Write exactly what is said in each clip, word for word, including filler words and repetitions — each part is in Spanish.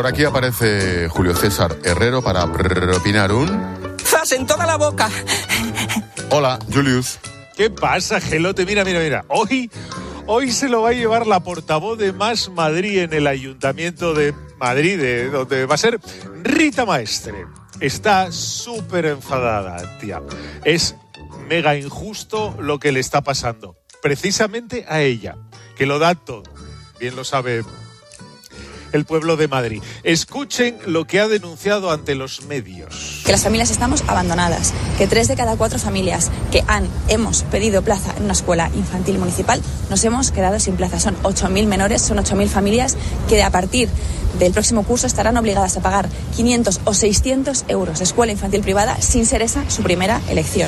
por aquí aparece Julio César Herrero para opinar un... ¡Zas en toda la boca! Hola, Julius. ¿Qué pasa, Gelote? Mira, mira, mira. Hoy, hoy se lo va a llevar la portavoz de Más Madrid en el Ayuntamiento de Madrid, de donde va a ser Rita Maestre. Está súper enfadada, tía. Es mega injusto lo que le está pasando. Precisamente a ella, que lo da todo. Bien lo sabe el pueblo de Madrid. Escuchen lo que ha denunciado ante los medios. Que las familias estamos abandonadas, que tres de cada cuatro familias que han, hemos pedido plaza en una escuela infantil municipal, nos hemos quedado sin plaza. Son ocho mil menores, son ocho mil familias que a partir del próximo curso estarán obligadas a pagar quinientos o seiscientos euros de escuela infantil privada sin ser esa su primera elección.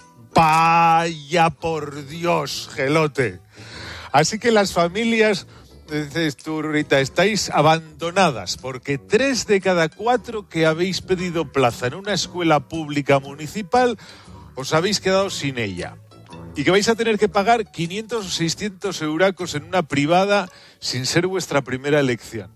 Vaya por Dios, Gelote. Así que las familias... Dices tú, Rita, estáis abandonadas porque tres de cada cuatro que habéis pedido plaza en una escuela pública municipal os habéis quedado sin ella. Y que vais a tener que pagar quinientos o seiscientos euracos en una privada sin ser vuestra primera elección.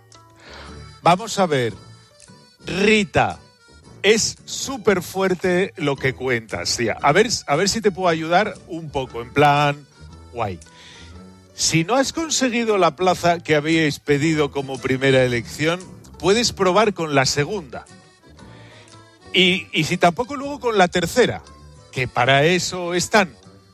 Vamos a ver, Rita, es súper fuerte lo que cuentas, tía. A ver, a ver si te puedo ayudar un poco, en plan, guay. Si no has conseguido la plaza que habíais pedido como primera elección, puedes probar con la segunda. Y, y si tampoco, luego con la tercera, que para eso están.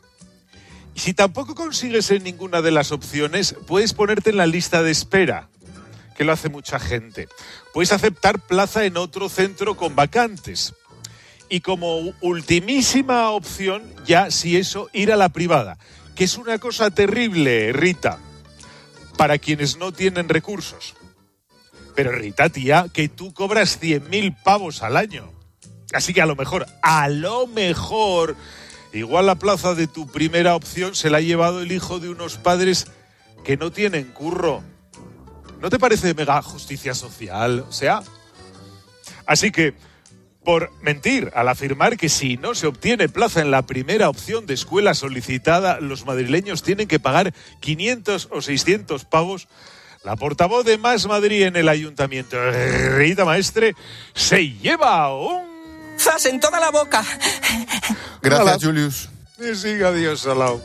Y si tampoco consigues en ninguna de las opciones, puedes ponerte en la lista de espera, que lo hace mucha gente. Puedes aceptar plaza en otro centro con vacantes. Y como ultimísima opción, ya si eso, ir a la privada. Que es una cosa terrible, Rita, para quienes no tienen recursos. Pero Rita, tía, que tú cobras cien mil pavos al año. Así que a lo mejor, a lo mejor, igual la plaza de tu primera opción se la ha llevado el hijo de unos padres que no tienen curro. ¿No te parece mega justicia social? O sea, así que... por mentir al afirmar que si no se obtiene plaza en la primera opción de escuela solicitada, los madrileños tienen que pagar quinientos o seiscientos pavos, la portavoz de Más Madrid en el Ayuntamiento, Rita Maestre, se lleva un... ¡Zas en toda la boca! Gracias, Hola. Julius. Y siga Dios salao.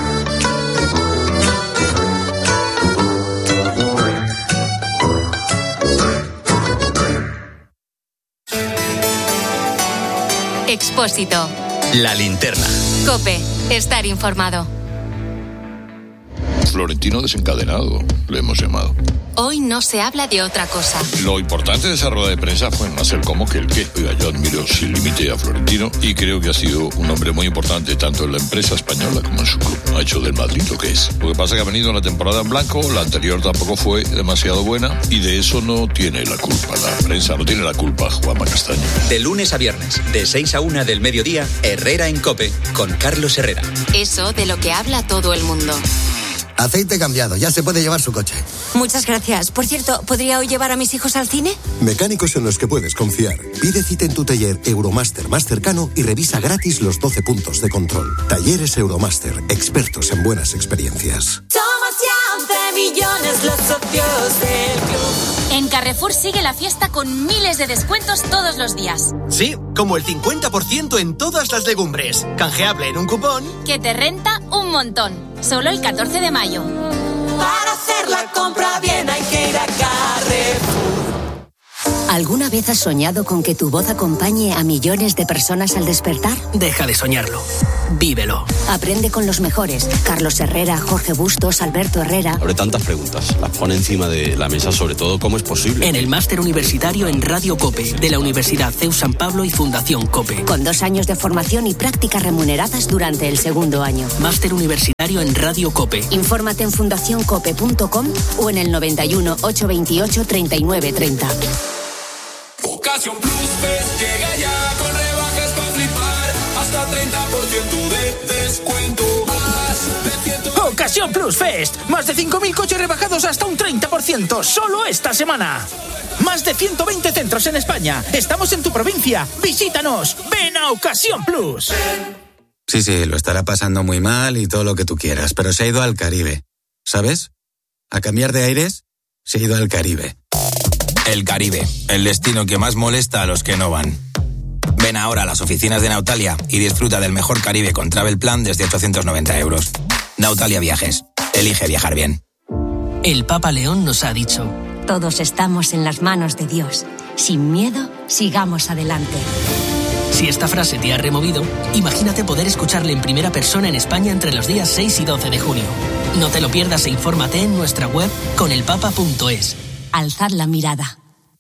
Expósito. La linterna. COPE. Estar informado. Florentino desencadenado, le hemos llamado. Hoy no se habla de otra cosa. Lo importante de esa rueda de prensa fue no hacer como que el qué. Oiga, yo admiro sin límite a Florentino y creo que ha sido un hombre muy importante tanto en la empresa española como en su club. Ha hecho del Madrid lo que es. Lo que pasa es que ha venido una temporada en blanco, la anterior tampoco fue demasiado buena y de eso no tiene la culpa la prensa, no tiene la culpa Juanma Castaño. De lunes a viernes, de seis a una del mediodía, Herrera en COPE, con Carlos Herrera. Eso de lo que habla todo el mundo. Aceite cambiado, ya se puede llevar su coche. Muchas gracias. Por cierto, ¿podría hoy llevar a mis hijos al cine? Mecánicos en los que puedes confiar. Pide cita en tu taller Euromaster más cercano y revisa gratis los doce puntos de control. Talleres Euromaster, expertos en buenas experiencias. Somos ya once millones los socios del club. En Carrefour sigue la fiesta con miles de descuentos todos los días. Sí, como el cincuenta por ciento en todas las legumbres. Canjeable en un cupón que te renta un montón. Solo el catorce de mayo. Para hacer la compra bien hay que ir a Carrefour. ¿Alguna vez has soñado con que tu voz acompañe a millones de personas al despertar? Deja de soñarlo. Vívelo. Aprende con los mejores. Carlos Herrera, Jorge Bustos, Alberto Herrera. Abre tantas preguntas. Las pone encima de la mesa, sobre todo, ¿cómo es posible? En el máster universitario en Radio COPE, de la Universidad C E U San Pablo y Fundación COPE. Con dos años de formación y prácticas remuneradas durante el segundo año. Máster universitario en Radio COPE. Infórmate en fundación cope punto com o en el noventa y uno, ochocientos veintiocho, treinta y nueve treinta. Ocasión Plus Fest llega ya con rebajas para flipar, hasta treinta por ciento de descuento. Más de ciento... Ocasión Plus Fest, más de cinco mil coches rebajados hasta un treinta por ciento, solo esta semana. Más de ciento veinte centros en España, estamos en tu provincia, visítanos, ven a Ocasión Plus. Sí, sí, lo estará pasando muy mal y todo lo que tú quieras, pero se ha ido al Caribe, ¿sabes? A cambiar de aires, se ha ido al Caribe. El Caribe, el destino que más molesta a los que no van. Ven ahora a las oficinas de Nautalia y disfruta del mejor Caribe con Travel Plan desde ochocientos noventa euros. Nautalia Viajes. Elige viajar bien. El Papa León nos ha dicho: todos estamos en las manos de Dios. Sin miedo, sigamos adelante. Si esta frase te ha removido, imagínate poder escucharle en primera persona en España entre los días seis y doce de junio. No te lo pierdas e infórmate en nuestra web conelpapa punto es. Alzad la mirada.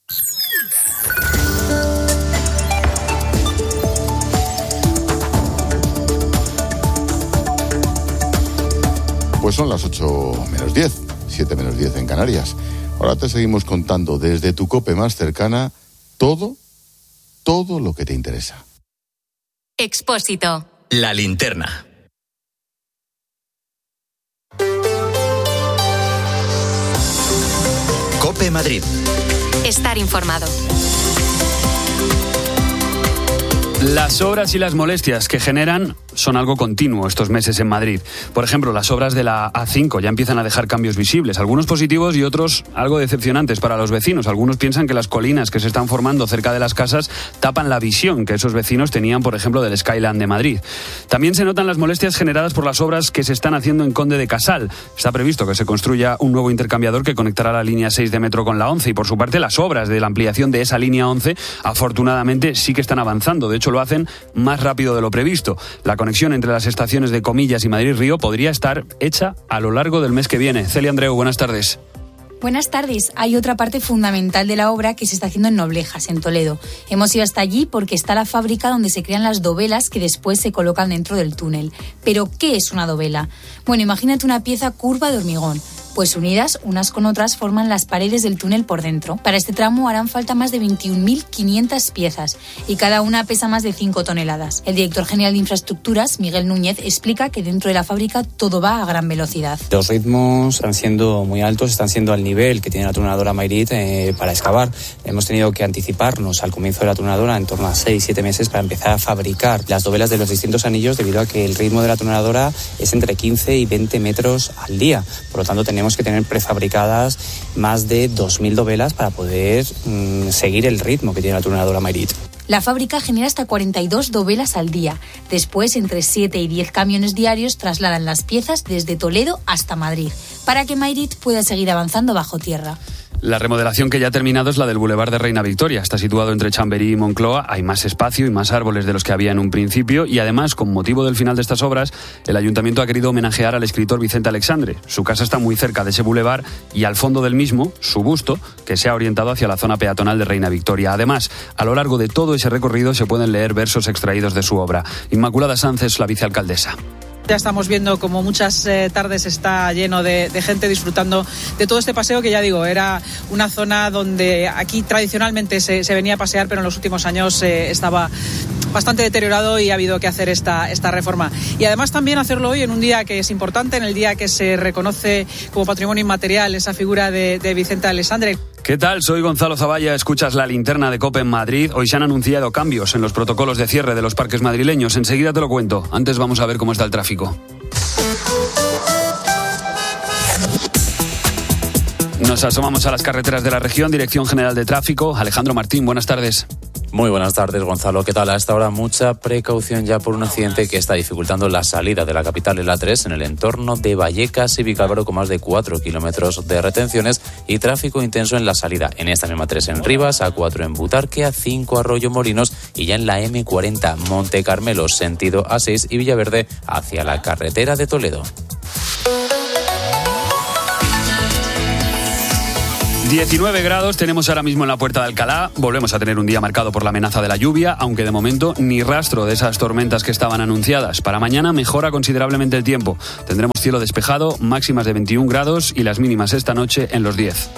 Pues son las ocho menos diez, siete menos diez en Canarias. Ahora te seguimos contando desde tu COPE más cercana todo, todo lo que te interesa. Expósito. La linterna. COPE Madrid. Estar informado. Las obras y las molestias que generan son algo continuo estos meses en Madrid. Por ejemplo, las obras de la A cinco ya empiezan a dejar cambios visibles, algunos positivos y otros algo decepcionantes para los vecinos. Algunos piensan que las colinas que se están formando cerca de las casas tapan la visión que esos vecinos tenían, por ejemplo, del Skyline de Madrid. También se notan las molestias generadas por las obras que se están haciendo en Conde de Casal. Está previsto que se construya un nuevo intercambiador que conectará la línea seis de metro con la once y, por su parte, las obras de la ampliación de esa línea once, afortunadamente, sí que están avanzando. De hecho, lo hacen más rápido de lo previsto. La conexión entre las estaciones de Comillas y Madrid-Río podría estar hecha a lo largo del mes que viene. Celia Andreu, buenas tardes. Buenas tardes. Hay otra parte fundamental de la obra que se está haciendo en Noblejas, en Toledo. Hemos ido hasta allí porque está la fábrica donde se crean las dovelas que después se colocan dentro del túnel. ¿Pero qué es una dovela? Bueno, imagínate una pieza curva de hormigón. Pues unidas unas con otras forman las paredes del túnel por dentro. Para este tramo harán falta más de veintiún mil quinientas piezas y cada una pesa más de cinco toneladas. El director general de Infraestructuras, Miguel Núñez, explica que dentro de la fábrica todo va a gran velocidad. Los ritmos están siendo muy altos, están siendo al nivel que tiene la tronadora Mayrit eh, para excavar. Hemos tenido que anticiparnos al comienzo de la tronadora en torno a seis siete meses para empezar a fabricar las dovelas de los distintos anillos, debido a que el ritmo de la tronadora es entre quince y veinte metros al día. Por lo tanto, tenemos que tener prefabricadas más de dos mil dovelas para poder mmm, seguir el ritmo que tiene la tronadora Mayrit. La fábrica genera hasta cuarenta y dos dovelas al día. Después, entre siete y diez camiones diarios trasladan las piezas desde Toledo hasta Madrid, para que Mayrit pueda seguir avanzando bajo tierra. La remodelación que ya ha terminado es la del Boulevard de Reina Victoria. Está situado entre Chamberí y Moncloa. Hay más espacio y más árboles de los que había en un principio. Y además, con motivo del final de estas obras, el Ayuntamiento ha querido homenajear al escritor Vicente Alexandre. Su casa está muy cerca de ese boulevard y al fondo del mismo, su busto, que se ha orientado hacia la zona peatonal de Reina Victoria. Además, a lo largo de todo ese recorrido se pueden leer versos extraídos de su obra. Inmaculada Sanz es la vicealcaldesa. Ya estamos viendo como muchas eh, tardes está lleno de, de gente disfrutando de todo este paseo, que ya digo, era una zona donde aquí tradicionalmente se, se venía a pasear, pero en los últimos años eh, estaba bastante deteriorado y ha habido que hacer esta, esta reforma. Y además también hacerlo hoy en un día que es importante, en el día que se reconoce como patrimonio inmaterial esa figura de, de Vicente Alexandre. ¿Qué tal? Soy Gonzalo Zavalla, escuchas la linterna de COPE en Madrid. Hoy se han anunciado cambios en los protocolos de cierre de los parques madrileños. Enseguida te lo cuento. Antes vamos a ver cómo está el tráfico. Nos asomamos a las carreteras de la región. Dirección General de Tráfico. Alejandro Martín, buenas tardes. Muy buenas tardes, Gonzalo. ¿Qué tal? A esta hora mucha precaución ya por un accidente que está dificultando la salida de la capital, el A tres, en el entorno de Vallecas y Vicálvaro, con más de cuatro kilómetros de retenciones y tráfico intenso en la salida. En esta misma tres en Rivas, A cuatro en Butarque, A cinco Arroyo Molinos y ya en la eme cuarenta Monte Carmelo, sentido A seis y Villaverde hacia la carretera de Toledo. diecinueve grados tenemos ahora mismo en la Puerta de Alcalá. Volvemos a tener un día marcado por la amenaza de la lluvia, aunque de momento ni rastro de esas tormentas que estaban anunciadas. Para mañana mejora considerablemente el tiempo. Tendremos cielo despejado, máximas de veintiún grados y las mínimas esta noche en los diez.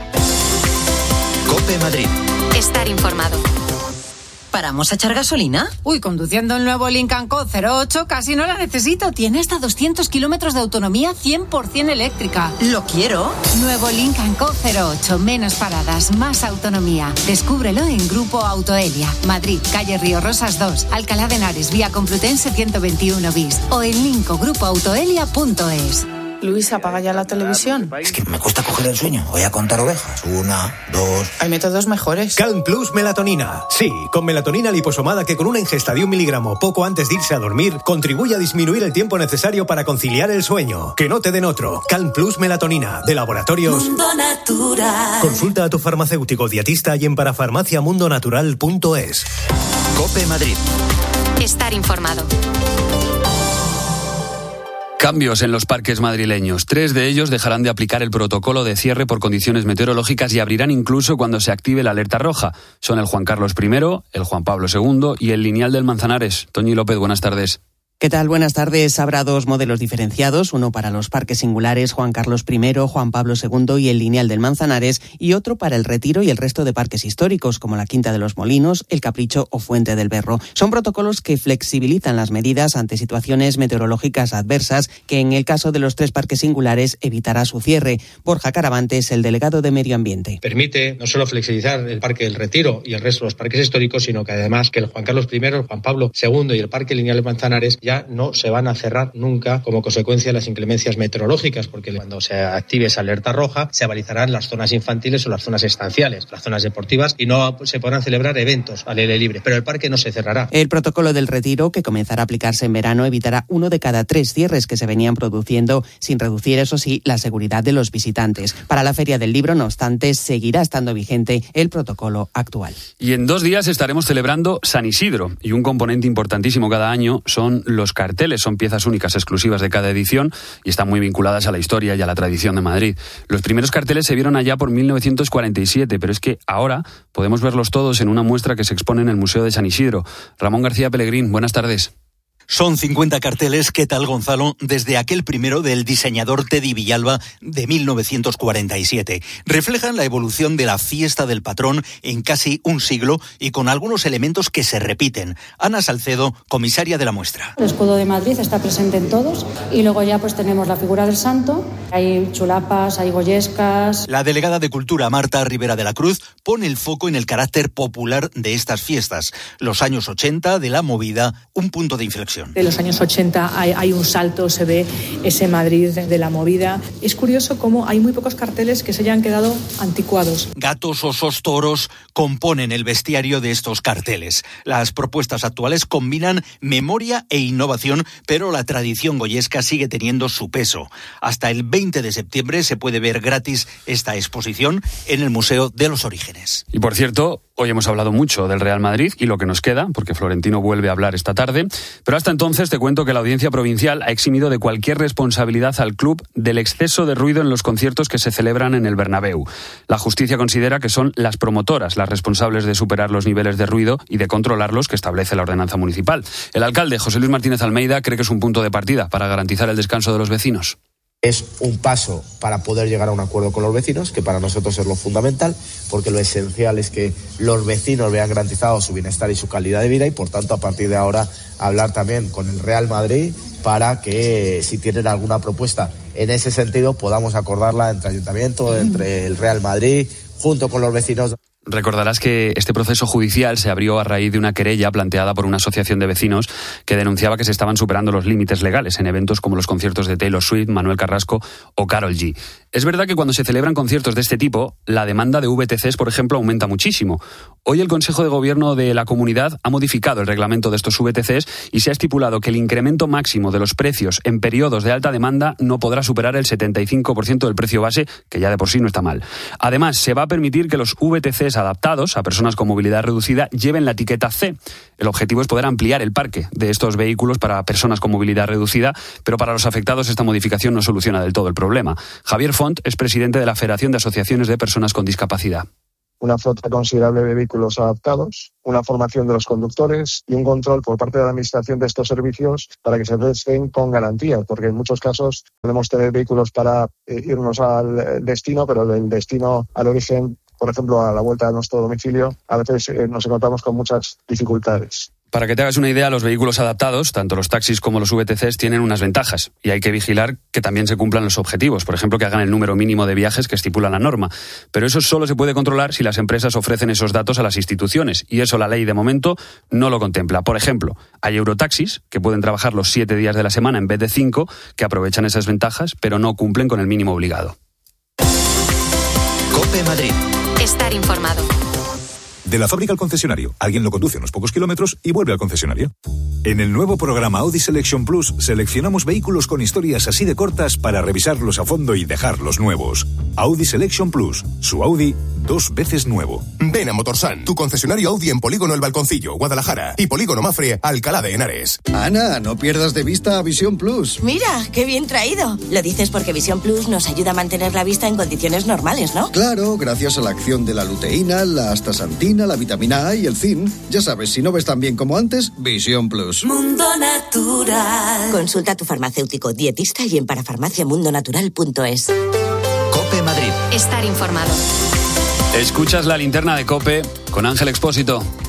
COPE Madrid. Estar informado. ¿Paramos a echar gasolina? Uy, conduciendo el nuevo Lincoln Co cero ocho casi no la necesito. Tiene hasta doscientos kilómetros de autonomía cien por ciento eléctrica. ¿Lo quiero? Nuevo Lincoln Co cero ocho. Menos paradas, más autonomía. Descúbrelo en Grupo Autoelia. Madrid, calle Río Rosas dos. Alcalá de Henares, vía Complutense ciento veintiuno bis. O en linco grupo autoelia punto es. Luis, apaga ya la televisión. Es que me cuesta coger el sueño. Voy a contar ovejas. Una, dos... Hay métodos mejores. Calm Plus Melatonina. Sí, con melatonina liposomada que con una ingesta de un miligramo poco antes de irse a dormir contribuye a disminuir el tiempo necesario para conciliar el sueño. Que no te den otro. Calm Plus Melatonina, de Laboratorios Mundo Natural. Consulta a tu farmacéutico dietista y en parafarmaciamundonatural punto es. COPE Madrid. Estar informado. Cambios en los parques madrileños. Tres de ellos dejarán de aplicar el protocolo de cierre por condiciones meteorológicas y abrirán incluso cuando se active la alerta roja. Son el Juan Carlos primero, el Juan Pablo segundo y el Lineal del Manzanares. Toñi López, buenas tardes. ¿Qué tal? Buenas tardes. Habrá dos modelos diferenciados, uno para los parques singulares Juan Carlos primero, Juan Pablo segundo y el Lineal del Manzanares, y otro para el Retiro y el resto de parques históricos, como la Quinta de los Molinos, el Capricho o Fuente del Berro. Son protocolos que flexibilizan las medidas ante situaciones meteorológicas adversas, que en el caso de los tres parques singulares evitará su cierre. Borja Caravantes, el delegado de Medio Ambiente. Permite no solo flexibilizar el Parque del Retiro y el resto de los parques históricos, sino que además que el Juan Carlos primero, el Juan Pablo segundo y el Parque Lineal del Manzanares ya no se van a cerrar nunca como consecuencia de las inclemencias meteorológicas, porque cuando se active esa alerta roja se balizarán las zonas infantiles o las zonas estanciales, las zonas deportivas, y no se podrán celebrar eventos al aire libre, pero el parque no se cerrará. El protocolo del Retiro, que comenzará a aplicarse en verano, evitará uno de cada tres cierres que se venían produciendo, sin reducir, eso sí, la seguridad de los visitantes. Para la Feria del Libro, no obstante, seguirá estando vigente el protocolo actual. Y en dos días estaremos celebrando San Isidro, y un componente importantísimo cada año son los carteles. Son piezas únicas exclusivas de cada edición y están muy vinculadas a la historia y a la tradición de Madrid. Los primeros carteles se vieron allá por mil novecientos cuarenta y siete, pero es que ahora podemos verlos todos en una muestra que se expone en el Museo de San Isidro. Ramón García Pellegrín, buenas tardes. Son cincuenta carteles, ¿qué tal, Gonzalo?, desde aquel primero del diseñador Teddy Villalba de mil novecientos cuarenta y siete. Reflejan la evolución de la fiesta del patrón en casi un siglo y con algunos elementos que se repiten. Ana Salcedo, comisaria de la muestra. El escudo de Madrid está presente en todos y luego ya pues tenemos la figura del santo, hay chulapas, hay goyescas. La delegada de Cultura, Marta Rivera de la Cruz, pone el foco en el carácter popular de estas fiestas. Los años ochenta de la movida, un punto de inflexión. De los años ochenta hay, hay un salto, se ve ese Madrid de, de la movida. Es curioso cómo hay muy pocos carteles que se hayan quedado anticuados. Gatos, osos, toros componen el bestiario de estos carteles. Las propuestas actuales combinan memoria e innovación, pero la tradición goyesca sigue teniendo su peso. Hasta el veinte de septiembre se puede ver gratis esta exposición en el Museo de los Orígenes. Y por cierto, hoy hemos hablado mucho del Real Madrid y lo que nos queda, porque Florentino vuelve a hablar esta tarde, pero hasta entonces te cuento que la Audiencia Provincial ha eximido de cualquier responsabilidad al club del exceso de ruido en los conciertos que se celebran en el Bernabéu. La justicia considera que son las promotoras las responsables de superar los niveles de ruido y de controlarlos que establece la ordenanza municipal. El alcalde, José Luis Martínez Almeida, cree que es un punto de partida para garantizar el descanso de los vecinos. Es un paso para poder llegar a un acuerdo con los vecinos, que para nosotros es lo fundamental, porque lo esencial es que los vecinos vean garantizado su bienestar y su calidad de vida y, por tanto, a partir de ahora, hablar también con el Real Madrid para que, si tienen alguna propuesta en ese sentido, podamos acordarla entre Ayuntamiento, entre el Real Madrid, junto con los vecinos. Recordarás que este proceso judicial se abrió a raíz de una querella planteada por una asociación de vecinos que denunciaba que se estaban superando los límites legales en eventos como los conciertos de Taylor Swift, Manuel Carrasco o Karol G. Es verdad que cuando se celebran conciertos de este tipo, la demanda de V T Cs, por ejemplo, aumenta muchísimo. Hoy el Consejo de Gobierno de la Comunidad ha modificado el reglamento de estos V T Cs y se ha estipulado que el incremento máximo de los precios en periodos de alta demanda no podrá superar el setenta y cinco por ciento del precio base, que ya de por sí no está mal. Además, se va a permitir que los V T Cs adaptados a personas con movilidad reducida lleven la etiqueta C. El objetivo es poder ampliar el parque de estos vehículos para personas con movilidad reducida, pero para los afectados esta modificación no soluciona del todo el problema. Javier Font es presidente de la Federación de Asociaciones de Personas con Discapacidad. Una flota considerable de vehículos adaptados, una formación de los conductores y un control por parte de la Administración de estos servicios para que se presten con garantía, porque en muchos casos podemos tener vehículos para eh, irnos al destino, pero del destino al origen, por ejemplo, a la vuelta a nuestro domicilio, a veces eh, nos encontramos con muchas dificultades. Para que te hagas una idea, los vehículos adaptados, tanto los taxis como los V T Cs, tienen unas ventajas y hay que vigilar que también se cumplan los objetivos. Por ejemplo, que hagan el número mínimo de viajes que estipula la norma. Pero eso solo se puede controlar si las empresas ofrecen esos datos a las instituciones y eso la ley de momento no lo contempla. Por ejemplo, hay eurotaxis que pueden trabajar los siete días de la semana en vez de cinco, que aprovechan esas ventajas, pero no cumplen con el mínimo obligado. COPE Madrid. Estar informado. De la fábrica al concesionario, alguien lo conduce unos pocos kilómetros y vuelve al concesionario. En el nuevo programa Audi Selection Plus seleccionamos vehículos con historias así de cortas para revisarlos a fondo y dejarlos nuevos. Audi Selection Plus, su Audi dos veces nuevo. Ven a Motorsan, tu concesionario Audi en Polígono El Balconcillo, Guadalajara, y Polígono Mafre, Alcalá de Henares. Ana, no pierdas de vista a Visión Plus. Mira, qué bien traído. Lo dices porque Visión Plus nos ayuda a mantener la vista en condiciones normales, ¿no? Claro, gracias a la acción de la luteína, la astaxantina, la vitamina A y el zinc. Ya sabes, si no ves tan bien como antes, Visión Plus. Mundo Natural. Consulta a tu farmacéutico, dietista y en parafarmacia mundo natural punto es. COPE Madrid. Estar informado. Escuchas la linterna de COPE con Ángel Expósito.